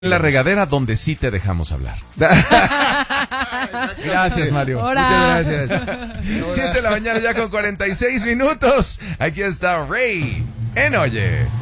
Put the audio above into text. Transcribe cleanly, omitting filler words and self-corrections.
La regadera donde sí te dejamos hablar. Gracias, Mario. Hola. Muchas gracias. 7 de la mañana ya con 46 minutos. Aquí está Rey en Oye.